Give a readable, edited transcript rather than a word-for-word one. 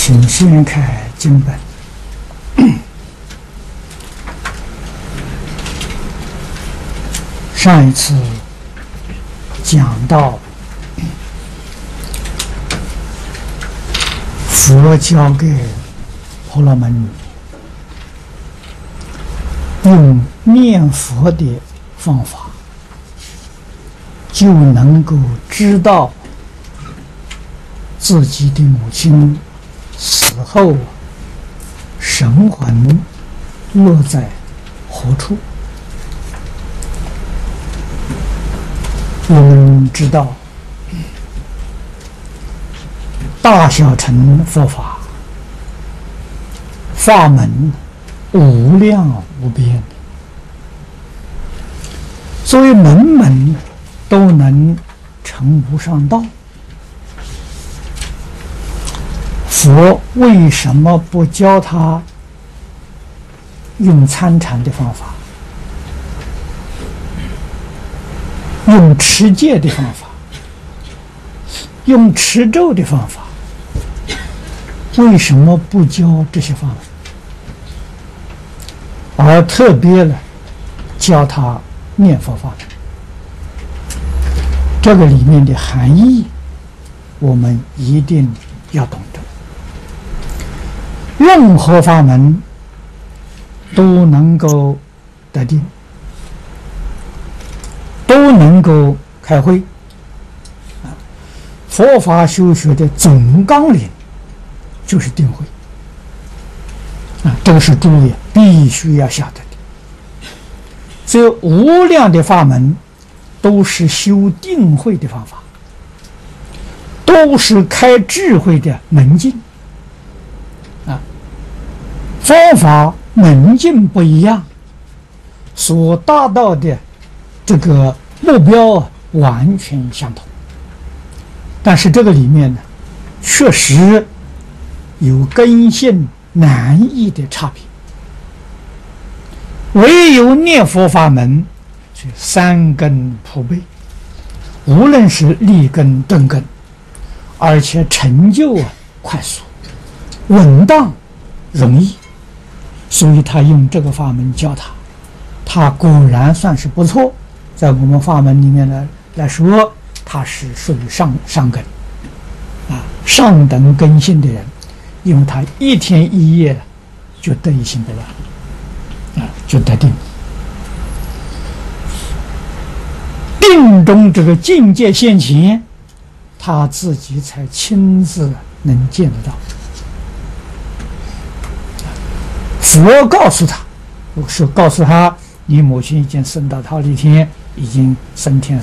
请先开经本。上一次讲到佛教给婆罗门女用念佛的方法，就能够知道自己的母亲死后神魂落在何处。我们知道大小乘佛法法门无量无边，所以门门都能成无上道。佛为什么不教他用参禅的方法，用持戒的方法，用持咒的方法？为什么不教这些方法，而特别呢教他念佛法门？这个里面的含义我们一定要懂得。任何法门都能够得定，都能够开慧。佛法修学的总纲领就是定慧。这个是诸位必须要晓得的。所以无量的法门都是修定慧的方法，都是开智慧的门径。方法门径不一样，所达到的这个目标完全相同，但是这个里面呢，确实有根性难易的差别。唯有念佛法门是三根普被，无论是立根顿根，而且成就快速稳当容易，所以他用这个法门教他果然算是不错。在我们法门里面来说，他是属于上根上等根性的人，因为他一天一夜就得一心不乱就得定。定中这个境界现前，他自己才亲自能见得到。佛告诉他，是告诉他，你母亲已经升到忉利天，已经升天